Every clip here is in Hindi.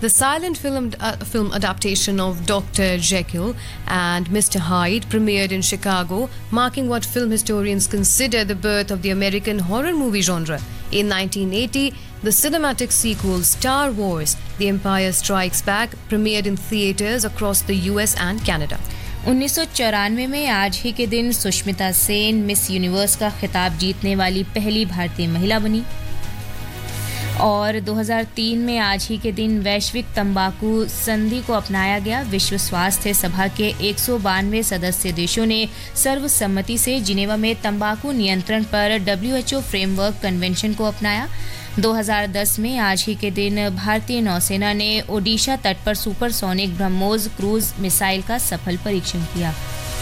the silent film adaptation of Dr. Jekyll and Mr. Hyde premiered in Chicago, marking what film historians consider the birth of the American horror movie genre. In 1980, the cinematic sequel Star Wars: The Empire Strikes Back premiered in theaters across the US and Canada. 1994 में आज ही के दिन सुष्मिता सेन मिस यूनिवर्स का खिताब जीतने वाली पहली भारतीय महिला बनी और 2003 में आज ही के दिन वैश्विक तंबाकू संधि को अपनाया गया। विश्व स्वास्थ्य सभा के 192 सदस्य देशों ने सर्वसम्मति से जिनेवा में तंबाकू नियंत्रण पर WHO फ्रेमवर्क कन्वेंशन को अपनाया। 2010 में आज ही के दिन भारतीय नौसेना ने ओडिशा तट पर सुपरसोनिक ब्रह्मोस क्रूज मिसाइल का सफल परीक्षण किया।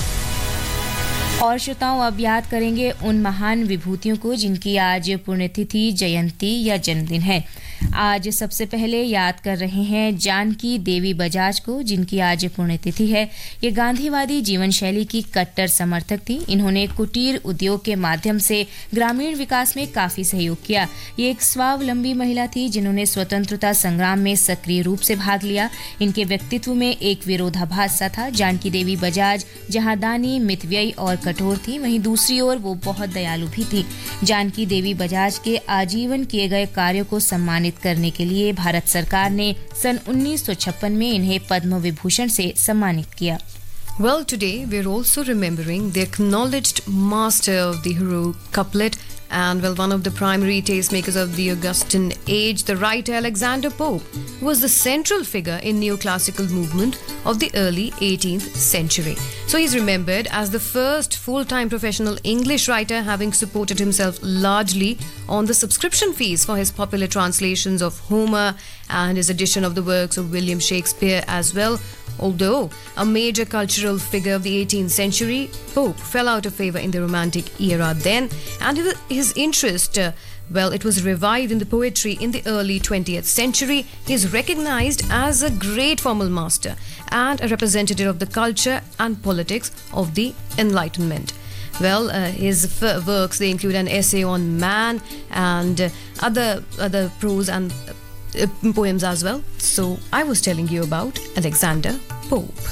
और श्रोताओं, अब याद करेंगे उन महान विभूतियों को जिनकी आज पुण्यतिथि, जयंती या जन्मदिन है। आज सबसे पहले याद कर रहे हैं जानकी देवी बजाज को, जिनकी आज पुण्यतिथि है। ये गांधीवादी जीवन शैली की कट्टर समर्थक थी। इन्होंने कुटीर उद्योग के माध्यम से ग्रामीण विकास में काफी सहयोग किया। ये एक स्वावलंबी महिला थी जिन्होंने स्वतंत्रता संग्राम में सक्रिय रूप से भाग लिया। इनके व्यक्तित्व में एक विरोधाभास सा था। जानकी देवी बजाज जहां दानी, मितव्ययी और कठोर थी, वहीं दूसरी ओर वो बहुत दयालु भी थी। जानकी देवी बजाज के आजीवन किए गए कार्यों को सम्मानित करने के लिए भारत सरकार ने सन 1956 में इन्हें पद्म विभूषण से सम्मानित किया। Well, today we're also remembering the acknowledged master of the heroic couplet and one of the primary tastemakers of the Augustan age, the writer Alexander Pope, who was the central figure in neoclassical movement of the early 18th century. So he's remembered as the first full-time professional English writer, having supported himself largely on the subscription fees for his popular translations of Homer and his edition of the works of William Shakespeare as well. Although a major cultural figure of the 18th century, Pope fell out of favor in the Romantic era then, and his interest, it was revived in the poetry in the early 20th century. He is recognized as a great formal master and a representative of the culture and politics of the Enlightenment. His works, they include an essay on man and other prose and poems as well. So I was telling you about Alexander Pope.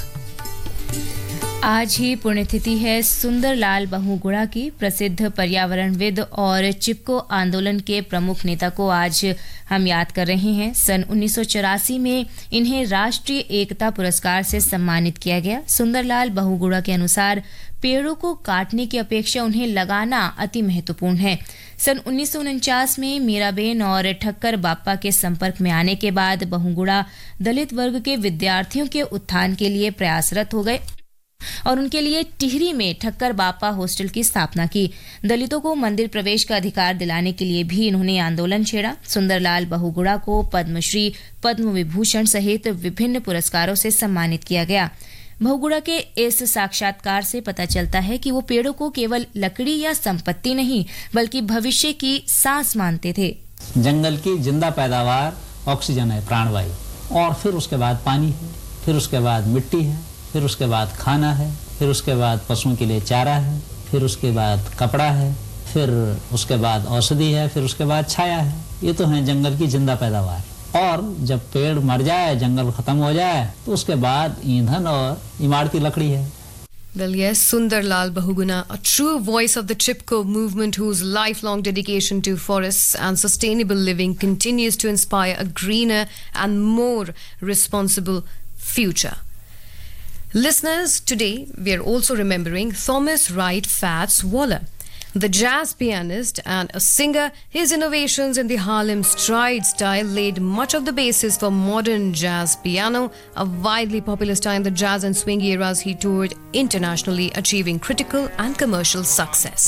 आज ही पुण्यतिथि है सुंदरलाल बहुगुणा की। प्रसिद्ध पर्यावरणविद और चिपको आंदोलन के प्रमुख नेता को आज हम याद कर रहे हैं। सन 1984 में इन्हें राष्ट्रीय एकता पुरस्कार से सम्मानित किया गया। सुंदरलाल बहुगुणा के अनुसार पेड़ों को काटने की अपेक्षा उन्हें लगाना अति महत्वपूर्ण है। सन 1949 में मीराबेन और ठक्कर बाप्पा के संपर्क में आने के बाद बहुगुणा दलित वर्ग के विद्यार्थियों के उत्थान के लिए प्रयासरत हो गए और उनके लिए टिहरी में ठक्कर बाप्पा हॉस्टल की स्थापना की। दलितों को मंदिर प्रवेश का अधिकार दिलाने के लिए भी इन्होंने आंदोलन छेड़ा। सुंदरलाल बहुगुणा को पद्मश्री, पद्म विभूषण सहित विभिन्न पुरस्कारों से सम्मानित किया गया। बहुगुणा के इस साक्षात्कार से पता चलता है कि वो पेड़ों को केवल लकड़ी या संपत्ति नहीं, बल्कि भविष्य की सांस मानते थे। जंगल की जिंदा पैदावार ऑक्सीजन है, प्राणवायु, और फिर उसके बाद पानी है, फिर उसके बाद मिट्टी है, फिर उसके बाद खाना है, फिर उसके बाद पशुओं के लिए चारा है, फिर उसके बाद कपड़ा है, फिर उसके बाद औषधि है, फिर उसके बाद छाया है। ये तो है जंगल की जिंदा पैदावार। और जब पेड़ मर जाए, जंगल खत्म हो जाए, तो उसके बाद ईंधन और इमारती लकड़ी है। Well, yes, Sundarlal Bahuguna, a true voice of the Chipko movement whose lifelong dedication to forests and sustainable living continues to inspire a greener and more responsible future. Listeners, today we are also remembering Thomas Wright Fats Waller. The jazz pianist and a singer, his innovations in the Harlem stride style laid much of the basis for modern jazz piano, a widely popular style in the jazz and swing eras. He toured internationally, achieving critical and commercial success.